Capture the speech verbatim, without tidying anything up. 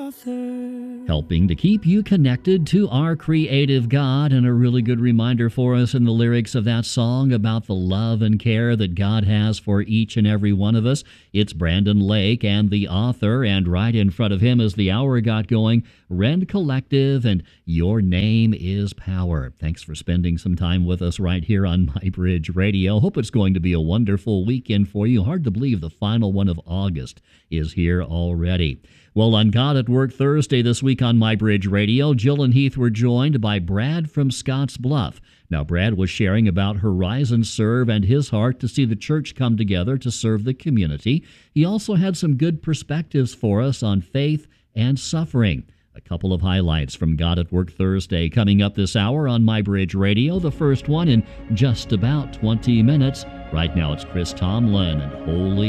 author. Helping to keep you connected to our creative God, and a really good reminder for us in the lyrics of that song about the love and care that God has for each and every one of us. It's Brandon Lake and the author, and right in front of him as the hour got going, Rend Collective and Your Name is Power. Thanks for spending some time with us right here on My Bridge Radio. Hope it's going to be a wonderful weekend for you. Hard to believe the final one of August is here already. Well, on God at Work Thursday this week on My Bridge Radio, Jill and Heath were joined by Brad from Scotts Bluff. Now, Brad was sharing about Horizon Serve and his heart to see the church come together to serve the community. He also had some good perspectives for us on faith and suffering. A couple of highlights from God at Work Thursday coming up this hour on My Bridge Radio. The first one in just about twenty minutes. Right now it's Chris Tomlin and Holy